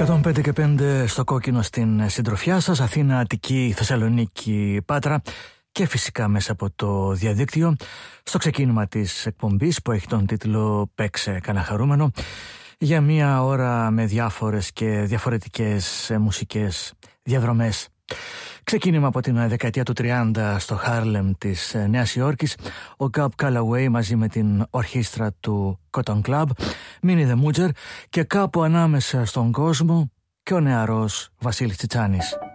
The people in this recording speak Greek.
105 και 5 στο κόκκινο στην συντροφιά σας, Αθήνα, Αττική, Θεσσαλονίκη, Πάτρα και φυσικά μέσα από το διαδίκτυο στο ξεκίνημα της εκπομπής που έχει τον τίτλο «Παίξε κανένα χαρούμενο», για μία ώρα με διάφορες και διαφορετικές μουσικές διαδρομές. Ξεκίνημα από την δεκαετία του 30 στο Χάρλεμ της Νέας Υόρκης, ο Cab Calloway μαζί με την ορχήστρα του Cotton Club, Minnie the Moocher, και κάπου ανάμεσα στον κόσμο και ο νεαρός Βασίλης Τσιτσάνης.